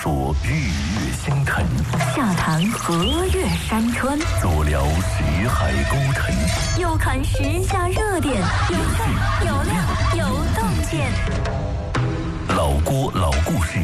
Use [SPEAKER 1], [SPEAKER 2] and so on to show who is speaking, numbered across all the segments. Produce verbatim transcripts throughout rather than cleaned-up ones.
[SPEAKER 1] 说日月星辰，
[SPEAKER 2] 下谈河岳山川，
[SPEAKER 1] 左聊识海沟沉，
[SPEAKER 2] 右看时下热点，有趣有料有洞见。
[SPEAKER 1] 老郭老故事。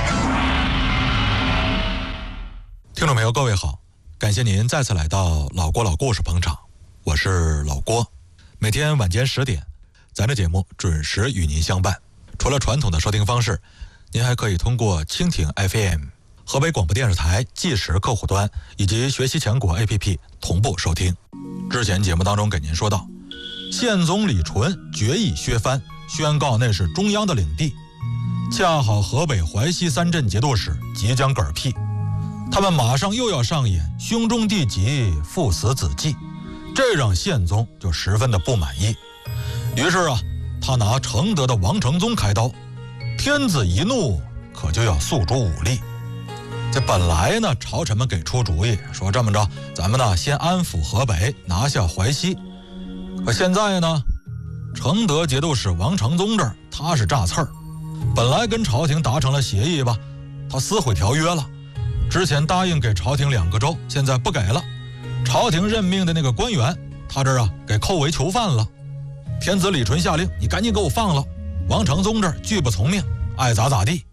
[SPEAKER 3] 听众朋友各位好，感谢您再次来到老郭老故事捧场，我是老郭。每天晚间十点，咱的节目准时与您相伴。除了传统的收听方式，您还可以通过蜻蜓 F M、 河北广播电视台即时客户端以及学习强国 A P P 同步收听。之前节目当中给您说到，宪宗李纯决议削藩，宣告那是中央的领地。恰好河北淮西三镇节度使即将嗝屁，他们马上又要上演兄终弟及父死子继，这让宪宗就十分的不满意。于是啊，他拿承德的王承宗开刀。天子一怒，可就要诉诸武力。这本来呢，朝臣们给出主意，说这么着，咱们呢先安抚河北，拿下淮西。可现在呢，承德节度使王承宗这儿他是炸刺儿，本来跟朝廷达成了协议吧，他撕毁条约了。之前答应给朝廷两个州，现在不给了。朝廷任命的那个官员，他这儿啊给扣为囚犯了。天子李纯下令，你赶紧给我放了。王承宗这儿拒不从命，爱咋咋地。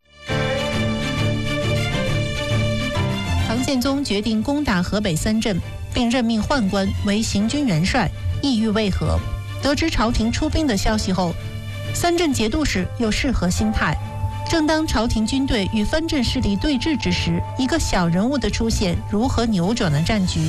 [SPEAKER 4] 唐宪宗决定攻打河北三镇，并任命宦官为行军元帅，意欲为和。得知朝廷出兵的消息后，三镇节度使又是何心态？正当朝廷军队与藩镇势力对峙之时，一个小人物的出现，如何扭转了战局？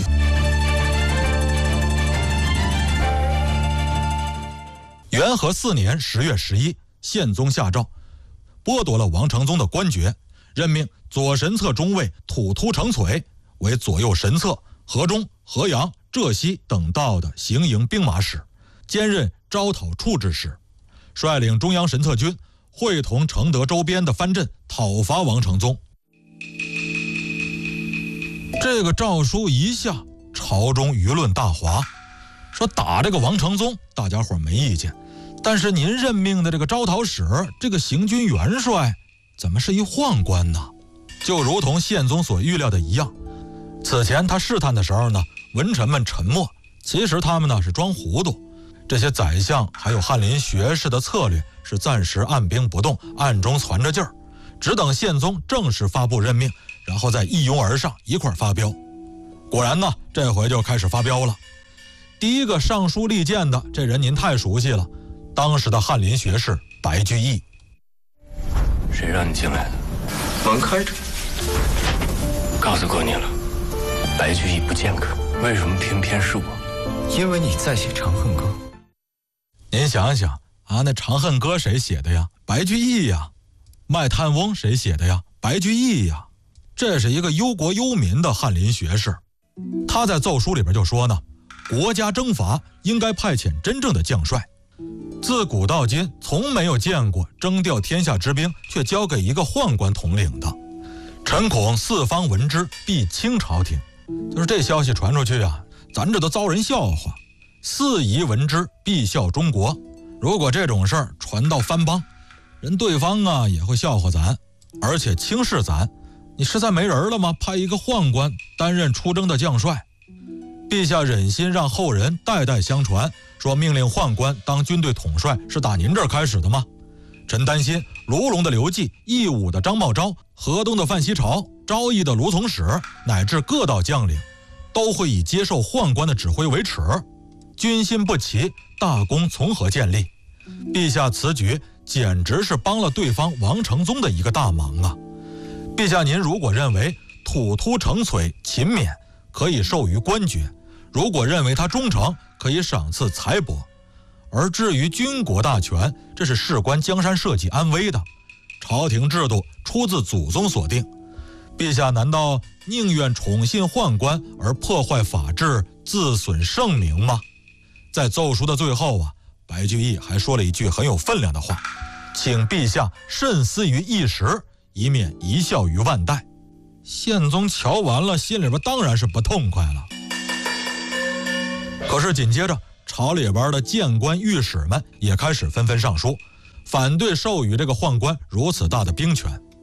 [SPEAKER 3] 元和四年十月十一，宪宗下诏，剥夺了王承宗的官爵，任命左神策中尉土突成璀为左右神策、河中、河阳、浙西等道的行营兵马使，兼任招讨处之使，率领中央神策军会同承德周边的藩镇讨伐王承宗。这个诏书一下，朝中舆论大哗，说打这个王承宗，大家伙没意见。但是您任命的这个招讨使，这个行军元帅，怎么是一宦官呢？就如同宪宗所预料的一样，此前他试探的时候呢，文臣们沉默，其实他们呢是装糊涂。这些宰相还有翰林学士的策略是暂时按兵不动，暗中攒着劲儿，只等宪宗正式发布任命，然后再一拥而上，一块发飙。果然呢，这回就开始发飙了。第一个上书力荐的，这人您太熟悉了，当时的翰林学士白居易。
[SPEAKER 5] 谁让你进来的？门开着。告诉过你了，白居易不见客，为什么偏偏是我？
[SPEAKER 6] 因为你在写《长恨歌》。
[SPEAKER 3] 您想想啊，那《长恨歌》谁写的呀？白居易呀。卖炭翁谁写的呀？白居易呀。这是一个忧国忧民的翰林学士，他在奏书里边就说呢，国家征伐应该派遣真正的将帅。自古到今，从没有见过征调天下之兵却交给一个宦官统领的。臣恐四方闻之，必轻朝廷。就是这消息传出去啊，咱这都遭人笑话。四夷闻之，必笑中国。如果这种事儿传到藩邦，人对方啊也会笑话咱，而且轻视咱。你实在没人了吗？派一个宦官担任出征的将帅。陛下忍心让后人代代相传，说命令宦官当军队统帅是打您这儿开始的吗？臣担心卢龙的刘季、义武的张茂昭、河东的范希朝、昭义的卢从史，乃至各道将领，都会以接受宦官的指挥为耻。军心不齐，大功从何建立？陛下此举简直是帮了对方王承宗的一个大忙啊！陛下您如果认为土突成璀勤勉，可以授予官爵，如果认为他忠诚，可以赏赐财帛。而至于军国大权，这是事关江山社稷安危的，朝廷制度出自祖宗所定。陛下难道宁愿宠信宦官而破坏法治，自损盛名吗？在奏书的最后啊，白居易还说了一句很有分量的话，请陛下慎思于一时，以免一笑于万代。宪宗瞧完了，心里边当然是不痛快了。可是紧接着，朝里边的谏官御史们也开始纷纷上书，反对授予这个宦官如此大的兵权。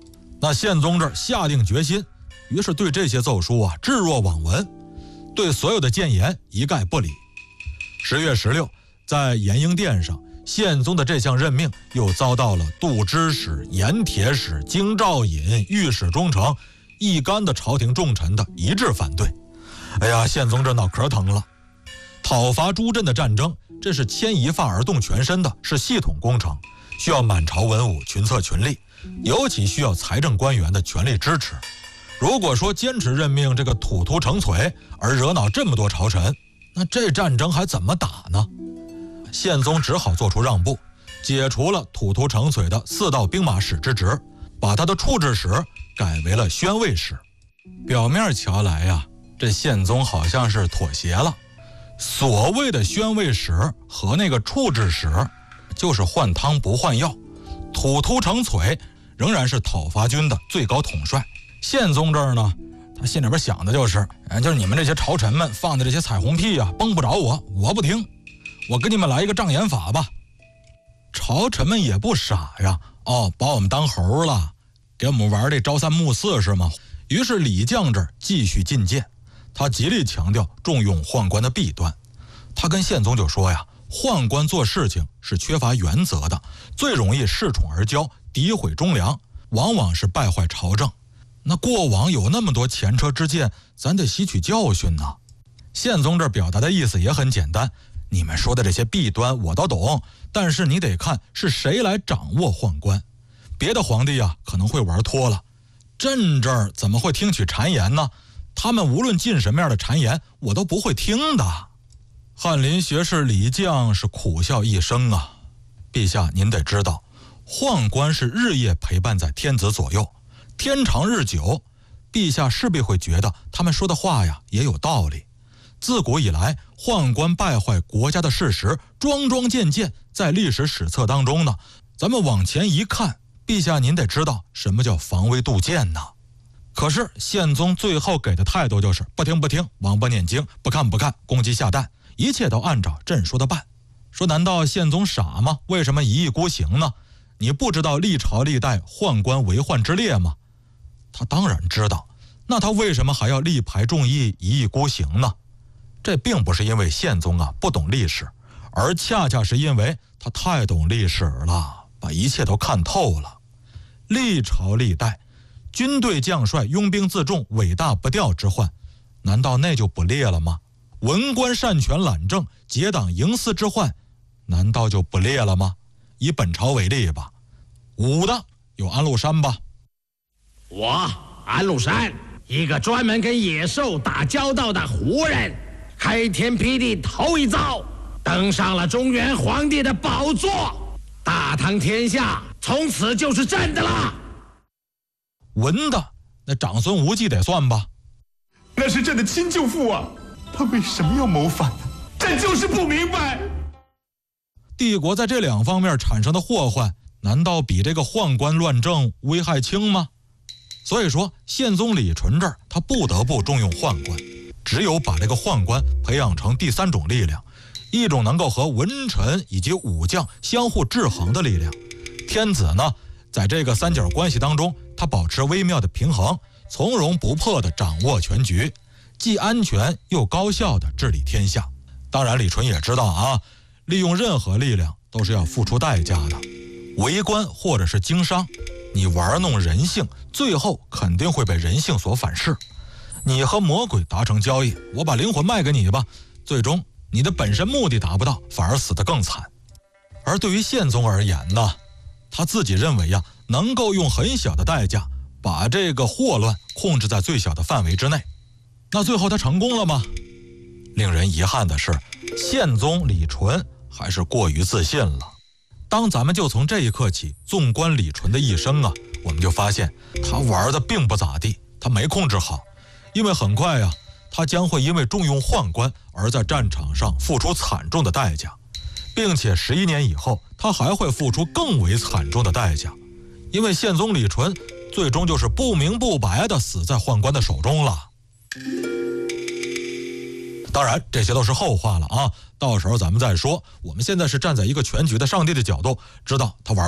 [SPEAKER 3] 那宪宗这儿下定决心，于是对这些奏书啊置若罔闻，对所有的谏言一概不理。十月十六，在延英殿上，宪宗的这项任命又遭到了杜支使、盐铁使、京兆尹、御史中丞一干的朝廷重臣的一致反对。哎呀，宪宗这脑壳疼了。讨伐诸镇的战争，这是牵一发而动全身的，是系统工程，需要满朝文武群策群力，尤其需要财政官员的全力支持。如果说坚持任命这个土图成璀而惹恼这么多朝臣，那这战争还怎么打呢？宪宗只好做出让步，解除了土图成璀的四道兵马使之职，把他的处置使改为了宣慰使。表面瞧来呀，这宪宗好像是妥协了。所谓的宣慰使和那个处置使就是换汤不换药。土图成璀仍然是讨伐军的最高统帅，宪宗这儿呢，他心里边想的就是就是你们这些朝臣们放的这些彩虹屁啊，崩不着我，我不听，我给你们来一个障眼法吧。朝臣们也不傻呀，哦，把我们当猴了，给我们玩这朝三暮四是吗？于是李绛这儿继续进谏，他极力强调重用宦官的弊端。他跟宪宗就说呀，宦官做事情是缺乏原则的，最容易恃宠而骄，诋毁忠良，往往是败坏朝政。那过往有那么多前车之鉴，咱得吸取教训呢。宪宗这表达的意思也很简单，你们说的这些弊端我都懂，但是你得看是谁来掌握宦官。别的皇帝啊可能会玩脱了，朕这儿怎么会听取谗言呢？他们无论进什么样的谗言，我都不会听的。翰林学士李绛是苦笑一声啊，陛下您得知道，宦官是日夜陪伴在天子左右，天长日久，陛下势必会觉得他们说的话呀也有道理。自古以来，宦官败坏国家的事实桩桩件件在历史史册当中呢，咱们往前一看，陛下您得知道什么叫防微杜渐呢。可是宪宗最后给的态度就是不听不听，王八念经，不看不看，公鸡下蛋，一切都按照朕说的办。说难道宪宗傻吗？为什么一意孤行呢？你不知道历朝历代宦官为患之列吗？他当然知道，那他为什么还要力排众议，一意孤行呢？这并不是因为宪宗啊不懂历史，而恰恰是因为他太懂历史了，把一切都看透了。历朝历代军队将帅拥兵自重，尾大不掉之患，难道那就不列了吗？文官擅权懒政，结党营私之患，难道就不列了吗？以本朝为例吧，武的有安禄山吧。
[SPEAKER 6] 我安禄山，一个专门跟野兽打交道的胡人，开天辟地头一遭，登上了中原皇帝的宝座，大唐天下从此就是朕的了。
[SPEAKER 3] 文的那长孙无忌得算吧，
[SPEAKER 7] 那是朕的亲舅父啊，他为什么要谋反呢？朕就是不明白。
[SPEAKER 3] 帝国在这两方面产生的祸患，难道比这个宦官乱政危害轻吗？所以说宪宗李纯这儿他不得不重用宦官，只有把这个宦官培养成第三种力量，一种能够和文臣以及武将相互制衡的力量。天子呢，在这个三角关系当中，他保持微妙的平衡，从容不迫地掌握全局，既安全又高效地治理天下。当然李纯也知道啊，利用任何力量都是要付出代价的。为官或者是经商，你玩弄人性，最后肯定会被人性所反噬。你和魔鬼达成交易，我把灵魂卖给你吧，最终你的本身目的达不到，反而死得更惨。而对于宪宗而言呢，他自己认为呀，能够用很小的代价把这个祸乱控制在最小的范围之内。那最后他成功了吗？令人遗憾的是，宪宗李纯还是过于自信了。当咱们就从这一刻起纵观李纯的一生啊，我们就发现他玩的并不咋地，他没控制好。因为很快呀、啊，他将会因为重用宦官而在战场上付出惨重的代价，并且十一年以后他还会付出更为惨重的代价，因为宪宗李纯最终就是不明不白的死在宦官的手中了。当然这些都是后话了啊，到时候咱们再说。我们现在是站在一个全局的上帝的角度，知道他玩